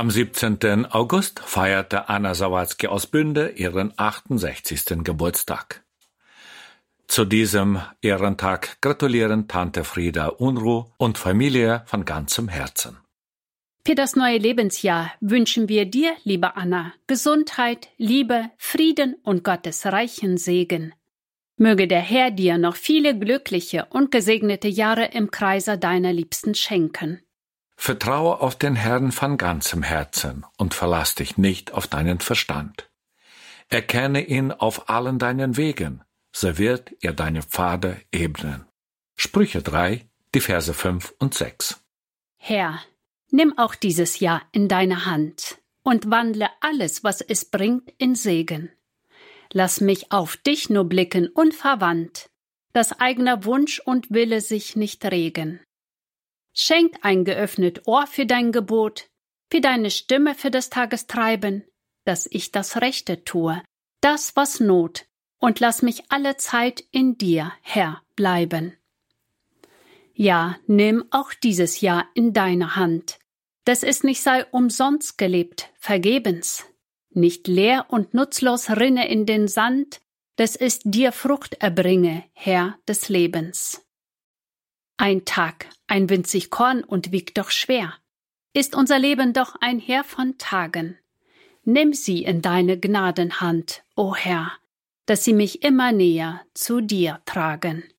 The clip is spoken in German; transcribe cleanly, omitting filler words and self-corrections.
Am 17. August feierte Anna Sawatzki aus Bünde ihren 68. Geburtstag. Zu diesem Ehrentag gratulieren Tante Frieda Unruh und Familie von ganzem Herzen. Für das neue Lebensjahr wünschen wir dir, liebe Anna, Gesundheit, Liebe, Frieden und Gottes reichen Segen. Möge der Herr dir noch viele glückliche und gesegnete Jahre im Kreise deiner Liebsten schenken. Vertraue auf den Herrn von ganzem Herzen und verlass dich nicht auf deinen Verstand. Erkenne ihn auf allen deinen Wegen, so wird er deine Pfade ebnen. Sprüche 3, die Verse 5 und 6. Herr, nimm auch dieses Jahr in deine Hand und wandle alles, was es bringt, in Segen. Lass mich auf dich nur blicken unverwandt, dass eigener Wunsch und Wille sich nicht regen. Schenk ein geöffnet Ohr für dein Gebot, für deine Stimme für des Tages Treiben, dass ich das Rechte tue, das, was Not, und lass mich alle Zeit in dir, Herr, bleiben. Ja, nimm auch dieses Jahr in deine Hand, dass es nicht sei umsonst gelebt, vergebens, nicht leer und nutzlos rinne in den Sand, dass es dir Frucht erbringe, Herr des Lebens. Ein Tag, ein winzig Korn und wiegt doch schwer, ist unser Leben doch ein Heer von Tagen. Nimm sie in deine Gnadenhand, o Herr, dass sie mich immer näher zu dir tragen.